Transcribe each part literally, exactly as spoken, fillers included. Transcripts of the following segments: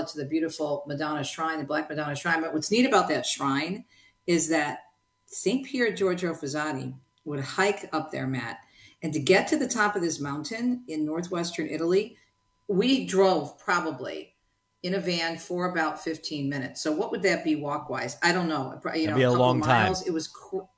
it to the beautiful Madonna Shrine, the Black Madonna Shrine. But what's neat about that shrine is that Saint Pier Giorgio Frassati would hike up there, Matt. And to get to the top of this mountain in northwestern Italy, we drove probably in a van for about fifteen minutes. So what would that be walk-wise? I don't know. You It'd know, be a, a couple long of miles. time. It was co-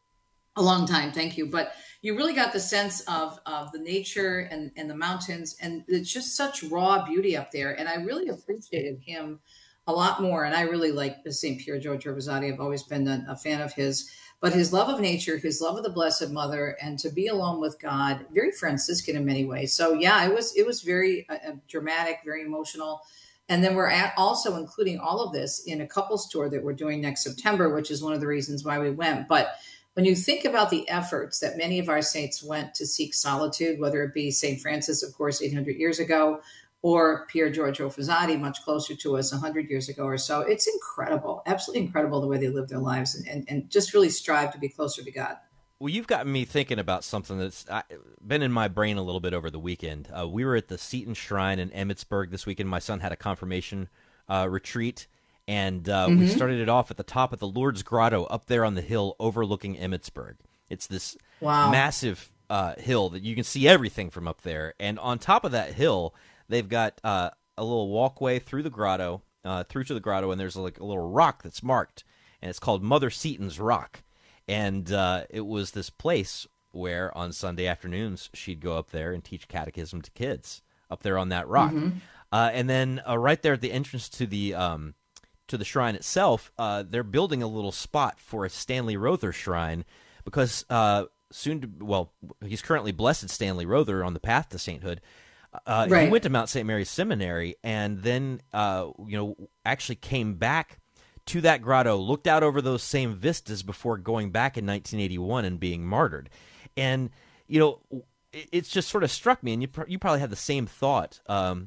a long time. Thank you. But you really got the sense of, of the nature and, and the mountains. And it's just such raw beauty up there. And I really appreciated him a lot more. And I really like Saint Pier Giorgio Frassati. I've always been a, a fan of his. But his love of nature, his love of the Blessed Mother, and to be alone with God, very Franciscan in many ways. So yeah, it was it was very uh, dramatic, very emotional. And then we're at also including all of this in a couples tour that we're doing next September, which is one of the reasons why we went. But when you think about the efforts that many of our saints went to seek solitude, whether it be Saint Francis, of course, eight hundred years ago, or Pier Giorgio Frassati, much closer to us one hundred years ago or so. It's incredible, absolutely incredible the way they live their lives and, and, and just really strive to be closer to God. Well, you've gotten me thinking about something that's been in my brain a little bit over the weekend. Uh, we were at the Seton Shrine in Emmitsburg this weekend. My son had a confirmation uh, retreat, and uh, mm-hmm. we started it off at the top of the Lourdes Grotto up there on the hill overlooking Emmitsburg. It's this wow. massive uh, hill that you can see everything from up there. And on top of that hill, they've got uh, a little walkway through the grotto, uh, through to the grotto, and there's like a little rock that's marked, and it's called Mother Seton's Rock. And uh, it was this place where on Sunday afternoons she'd go up there and teach catechism to kids up there on that rock. Mm-hmm. Uh, and then uh, right there at the entrance to the um, to the shrine itself, uh, they're building a little spot for a Stanley Rother shrine because uh, soon, to, well, he's currently Blessed Stanley Rother on the path to sainthood. Uh, right. He went to Mount Saint Mary's Seminary and then, uh, you know, actually came back to that grotto, looked out over those same vistas before going back in nineteen eighty-one and being martyred. And, you know, it, it's just sort of struck me, and you, pr- you probably had the same thought, um,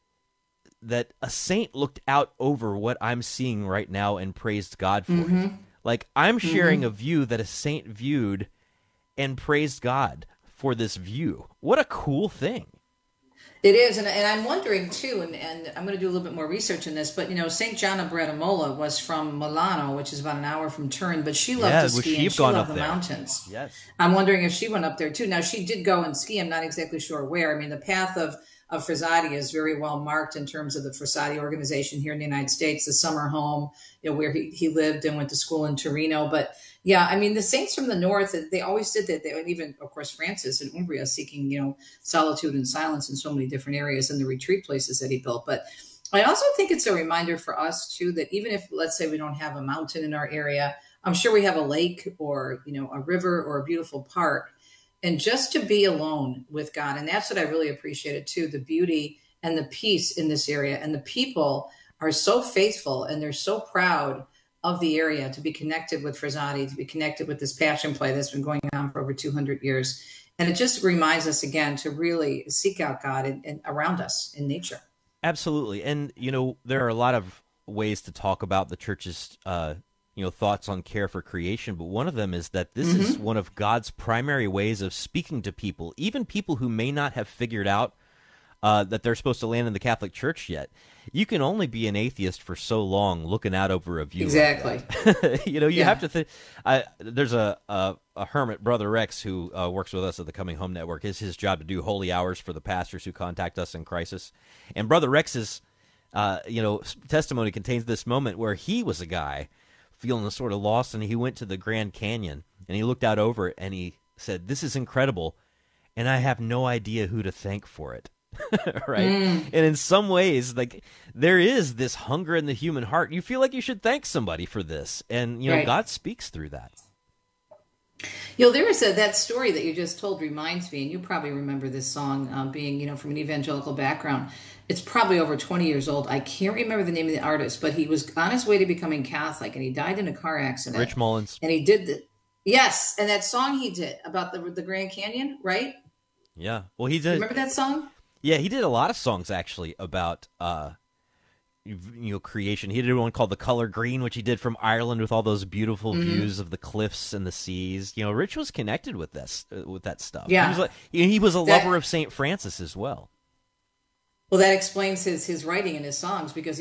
that a saint looked out over what I'm seeing right now and praised God for mm-hmm. it. Like, I'm sharing mm-hmm. a view that a saint viewed and praised God for this view. What a cool thing. It is, and, and I'm wondering too, and, and I'm going to do a little bit more research in this, but you know, Saint Gianna Beretta was from Milano, which is about an hour from Turin, but she loved yeah, to ski and she loved the there. mountains. Yes. I'm wondering if she went up there too. Now, she did go and ski. I'm not exactly sure where. I mean, the path of, of Frassati is very well marked in terms of the Frassati organization here in the United States, the summer home, you know, where he, he lived and went to school in Torino. But yeah, I mean, the saints from the north, they always did that. They, and even, of course, Francis and Umbria seeking, you know, solitude and silence in so many different areas and the retreat places that he built. But I also think it's a reminder for us, too, that even if, let's say, we don't have a mountain in our area, I'm sure we have a lake or, you know, a river or a beautiful park. And just to be alone with God. And that's what I really appreciated, too, the beauty and the peace in this area. And the people are so faithful and they're so proud of the area to be connected with Frassati, to be connected with this passion play that's been going on for over two hundred years. And it just reminds us again to really seek out God and, and around us in nature. Absolutely. And, you know, there are a lot of ways to talk about the church's, uh, you know, thoughts on care for creation. But one of them is that this mm-hmm. is one of God's primary ways of speaking to people, even people who may not have figured out uh, that they're supposed to land in the Catholic Church yet. You can only be an atheist for so long looking out over a view. Exactly. Like you know, you yeah. have to think. There's a, a a hermit, Brother Rex, who uh, works with us at the Coming Home Network. It's his job to do holy hours for the pastors who contact us in crisis. And Brother Rex's, uh, you know, testimony contains this moment where he was a guy feeling sort of lost, and he went to the Grand Canyon and he looked out over it and he said, "This is incredible, and I have no idea who to thank for it." Right? Mm. And in some ways, like, there is this hunger in the human heart. You feel like you should thank somebody for this. And, you know, right. God speaks through that. You know, there is a, that story that you just told reminds me, and you probably remember this song um, being, you know, from an evangelical background. It's probably over twenty years old. I can't remember the name of the artist, but he was on his way to becoming Catholic and he died in a car accident. Rich Mullins. And he did the, yes. And that song he did about the, the Grand Canyon, right? Yeah. Well, he did. Remember that song? Yeah, he did a lot of songs actually about uh, you know, creation. He did one called "The Color Green," which he did from Ireland with all those beautiful mm-hmm. views of the cliffs and the seas. You know, Rich was connected with this, uh, with that stuff. Yeah, he was, like, he was a that, lover of Saint Francis as well. Well, that explains his his writing and his songs because